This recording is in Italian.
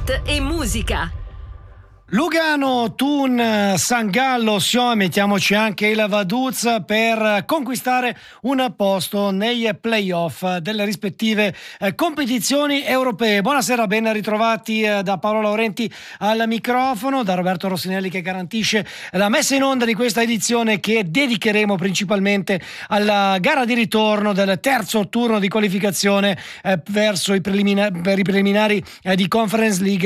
sport e musica. Lugano, Thun, San Gallo, Sion, mettiamoci anche il Vaduz per conquistare un posto nei playoff delle rispettive competizioni europee. Buonasera, ben ritrovati da Paolo Laurenti al microfono, da Roberto Rossinelli che garantisce la messa in onda di questa edizione che dedicheremo principalmente alla gara di ritorno del terzo turno di qualificazione verso per i preliminari di Conference League